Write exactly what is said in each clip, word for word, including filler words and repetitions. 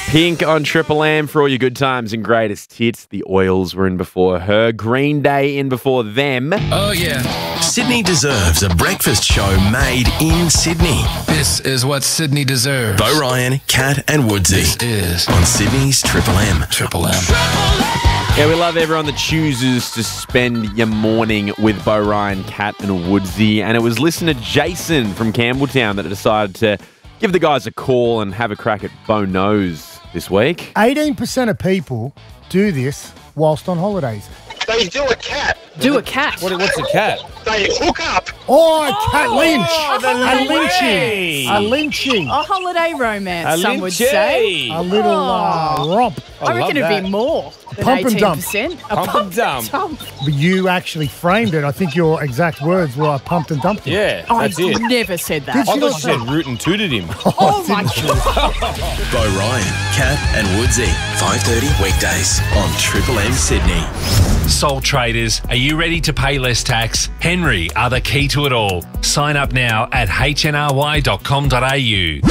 Pink on Triple M for all your good times and greatest hits. The Oils were in before her. Green Day in before them. Oh, yeah. Sydney deserves a breakfast show made in Sydney. This is what Sydney deserves. Bo Ryan, Kat and Woodsy. This is on Sydney's Triple M. Triple M. Yeah, we love everyone that chooses to spend your morning with Bo Ryan, Kat and Woodsy. And it was listener Jason from Campbelltown that decided to give the guys a call and have a crack at Bo Knows this week. eighteen percent of people do this whilst on holidays. They do a cat. Do a cat. What, what's a cat? They hook up. Oh, cat lynch. the A lynching. A lynching. A holiday romance, A some would lynchy. say. A little uh, romp. I, I reckon love it'd be that. more than Pump and eighteen dump. percent. A Pump and dump. dump. But you actually framed it. I think your exact words were I pumped and dumped it. Yeah, I that's it. never said that. Did I you thought not you said root and tooted him. Oh, my God. Bo Ryan, Kat and Woodsy. five thirty weekdays on Triple M Sydney. Sole traders, are you ready to pay less tax? Henry are the key to it all. Sign up now at h n r y dot com dot a u.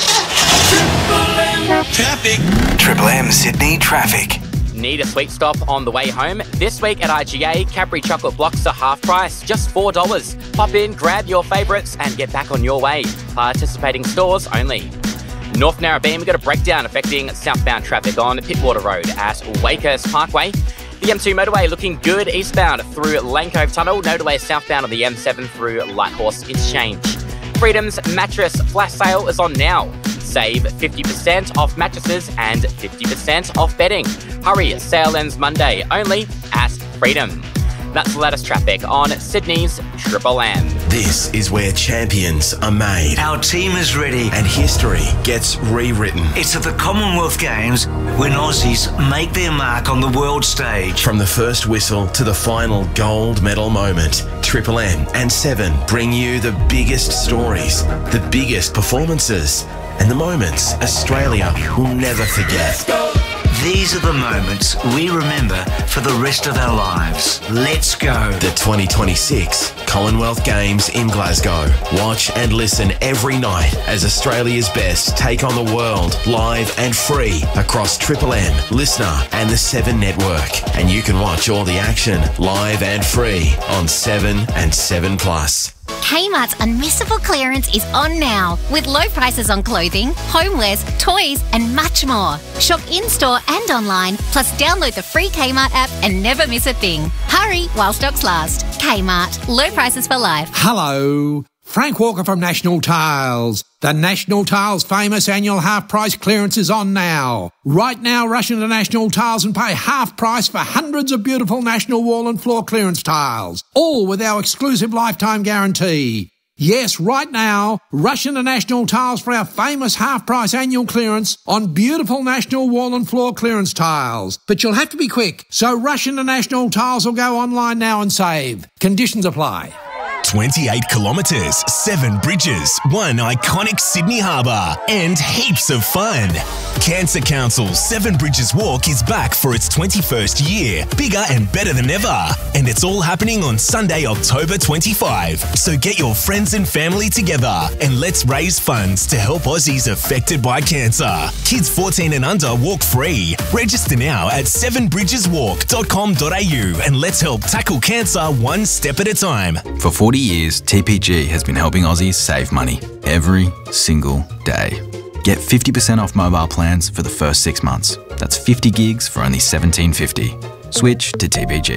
Traffic. Triple M Sydney traffic. Need a sweet stop on the way home? This week at I G A, Cadbury chocolate blocks are half price, just four dollars. Pop in, grab your favourites and get back on your way. Participating stores only. North Narrabeen, we've got a breakdown affecting southbound traffic on Pittwater Road at Wakehurst Parkway. The M two motorway looking good eastbound through Lane Cove Tunnel. No delay southbound on the M seven through Lighthorse Interchange. Freedom's mattress flash sale is on now. Save fifty percent off mattresses and fifty percent off bedding. Hurry, sale ends Monday only at Freedom. That's the latest traffic on Sydney's Triple M. This is where champions are made. Our team is ready. And history gets rewritten. It's at the Commonwealth Games when Aussies make their mark on the world stage. From the first whistle to the final gold medal moment, Triple M and Seven bring you the biggest stories, the biggest performances, and the moments Australia will never forget. These are the moments we remember for the rest of our lives. Let's go. The twenty twenty-six Commonwealth Games in Glasgow. Watch and listen every night as Australia's best take on the world live and free across Triple M, Listener and the Seven Network. And you can watch all the action live and free on Seven and Seven Plus. Kmart's Unmissable Clearance is on now with low prices on clothing, homewares, toys and much more. Shop in-store and online, plus download the free Kmart app and never miss a thing. Hurry while stocks last. Kmart. Low prices for life. Hello. Frank Walker from National Tiles. The National Tiles famous annual half-price clearance is on now. Right now, rush into National Tiles and pay half price for hundreds of beautiful National wall and floor clearance tiles, all with our exclusive lifetime guarantee. Yes, right now, rush into National Tiles for our famous half-price annual clearance on beautiful National wall and floor clearance tiles. But you'll have to be quick, so rush into National Tiles or go online now and save. Conditions apply. twenty-eight kilometres, seven bridges, one iconic Sydney harbour, and heaps of fun. Cancer Council's Seven Bridges Walk is back for its twenty-first year, bigger and better than ever. And it's all happening on Sunday, October twenty-fifth. So get your friends and family together and let's raise funds to help Aussies affected by cancer. Kids fourteen and under walk free. Register now at seven bridges walk dot com dot a u and let's help tackle cancer one step at a time. For forty years, T P G has been helping Aussies save money every single day. Get fifty percent off mobile plans for the first six months. That's fifty gigs for only seventeen fifty. Switch to T P G.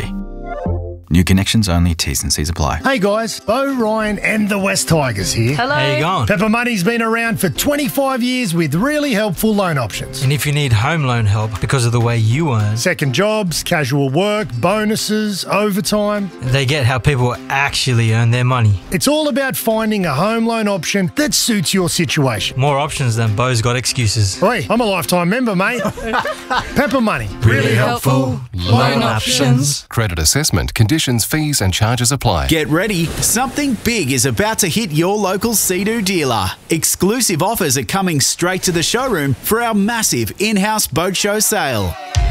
New connections only, T's and C's apply. Hey guys, Bo Ryan and the West Tigers here. Hello. How you going? Pepper Money's been around for twenty-five years with really helpful loan options. And if you need home loan help because of the way you earn, second jobs, casual work, bonuses, overtime, they get how people actually earn their money. It's all about finding a home loan option that suits your situation. More options than Bo's got excuses. Hey, I'm a lifetime member, mate. Pepper Money. Really helpful loan options. Credit assessment, conditions, fees and charges apply. Get ready. Something big is about to hit your local Sea-Doo dealer. Exclusive offers are coming straight to the showroom for our massive in-house boat show sale.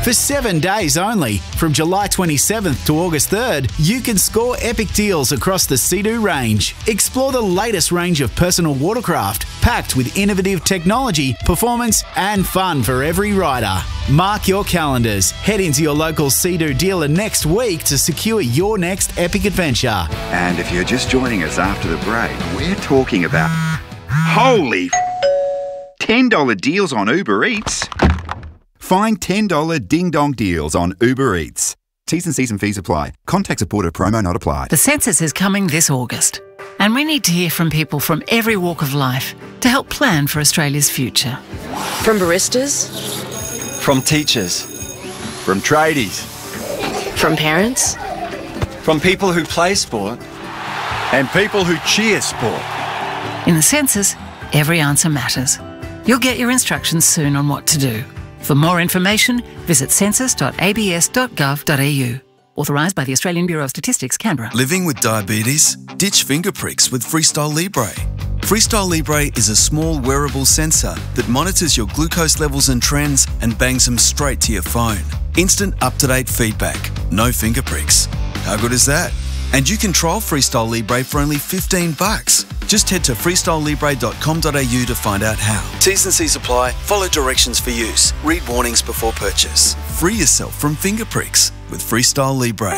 For seven days only, from July twenty-seventh to August third, you can score epic deals across the Sea-Doo range. Explore the latest range of personal watercraft, packed with innovative technology, performance and fun for every rider. Mark your calendars. Head into your local Sea-Doo dealer next week to secure your next epic adventure. And if you're just joining us after the break, we're talking about holy ten dollar deals on Uber Eats. Find ten dollar ding-dong deals on Uber Eats. T's and C's and fees apply. Contact supported promo not applied. The census is coming this August, and we need to hear from people from every walk of life to help plan for Australia's future. From baristas, from teachers, from tradies, from parents, from people who play sport, and people who cheer sport. In the census, every answer matters. You'll get your instructions soon on what to do. For more information, visit census dot a b s dot gov dot a u. Authorised by the Australian Bureau of Statistics, Canberra. Living with diabetes? Ditch finger pricks with Freestyle Libre. Freestyle Libre is a small wearable sensor that monitors your glucose levels and trends and bangs them straight to your phone. Instant up-to-date feedback. No finger pricks. How good is that? And you can trial Freestyle Libre for only fifteen bucks. Just head to freestyle libre dot com dot a u to find out how. T's and C's apply. Follow directions for use. Read warnings before purchase. Free yourself from finger pricks with Freestyle Libre.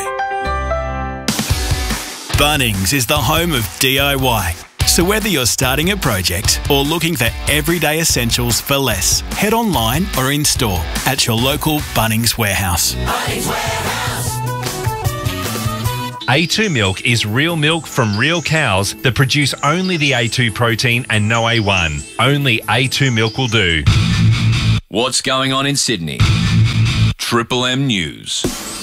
Bunnings is the home of D I Y. So whether you're starting a project or looking for everyday essentials for less, head online or in store at your local Bunnings warehouse. Bunnings Warehouse. A two milk is real milk from real cows that produce only the A two protein and no A one. Only A two milk will do. What's going on in Sydney? Triple M News.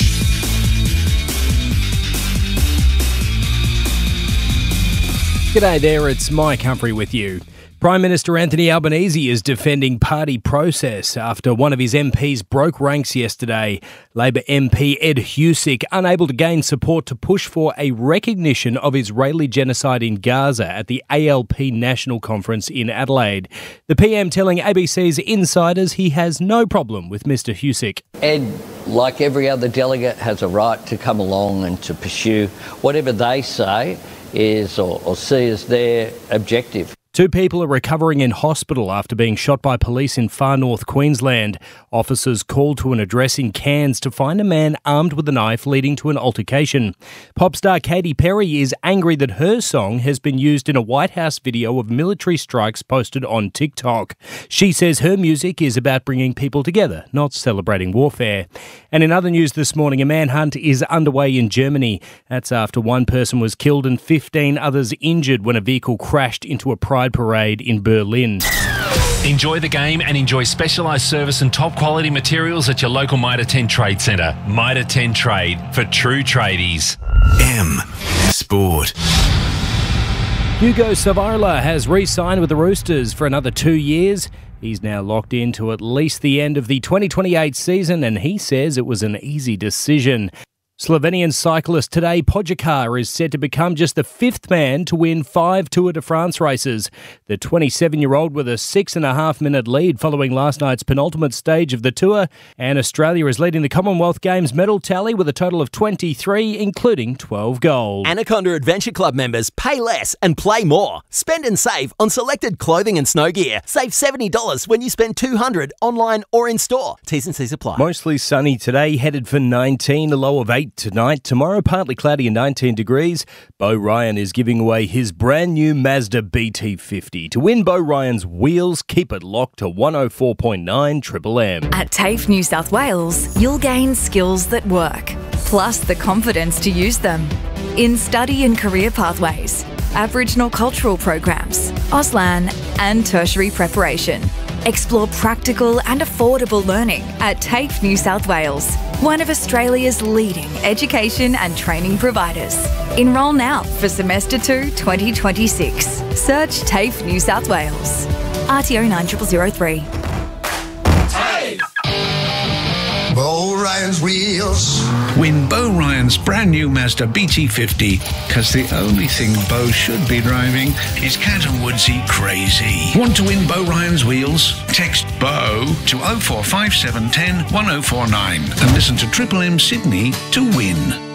G'day there, it's Mike Humphrey with you. Prime Minister Anthony Albanese is defending party process after one of his M Ps broke ranks yesterday. Labor M P Ed Husic unable to gain support to push for a recognition of Israeli genocide in Gaza at the A L P National Conference in Adelaide. The P M telling A B C's Insiders he has no problem with Mister Husic. Ed, like every other delegate, has a right to come along and to pursue whatever they say is or, or see as their objective. Two people are recovering in hospital after being shot by police in far north Queensland. Officers called to an address in Cairns to find a man armed with a knife, leading to an altercation. Pop star Katy Perry is angry that her song has been used in a White House video of military strikes posted on TikTok. She says her music is about bringing people together, not celebrating warfare. And in other news this morning, a manhunt is underway in Germany. That's after one person was killed and fifteen others injured when a vehicle crashed into a private parade in Berlin. Enjoy the game and enjoy specialised service and top quality materials at your local Mitre ten Trade Centre. Mitre ten Trade, for true tradies. M Sport. Hugo Savola has re-signed with the Roosters for another two years. He's now locked into at least the end of the twenty twenty-eight season, and he says it was an easy decision. Slovenian cyclist Tadej Pogačar is said to become just the fifth man to win five Tour de France races. The twenty-seven-year-old with a six-and-a-half-minute lead following last night's penultimate stage of the Tour. And Australia is leading the Commonwealth Games medal tally with a total of twenty-three, including twelve gold. Anaconda Adventure Club members pay less and play more. Spend and save on selected clothing and snow gear. Save seventy dollars when you spend two hundred dollars online or in store. T's and C's apply. Mostly sunny today, headed for nineteen, a low of eight tonight. Tomorrow, partly cloudy and nineteen degrees. Beau Ryan is giving away his brand new Mazda B T fifty. To win Beau Ryan's wheels, keep it locked to one oh four point nine Triple M. At TAFE New South Wales, you'll gain skills that work, plus the confidence to use them. In study and career pathways, Aboriginal cultural programs, Auslan and tertiary preparation. Explore practical and affordable learning at TAFE New South Wales, one of Australia's leading education and training providers. Enrol now for Semester two twenty twenty-six. Search TAFE New South Wales. R T O nine zero zero zero three. All right. Ryan's wheels. Win Bo Ryan's brand new Mazda B T fifty, because the only thing Bo should be driving is Cat and Woodsy Crazy. Want to win Bo Ryan's wheels? Text BO to oh four five seven one oh one oh four nine and listen to Triple M Sydney to win.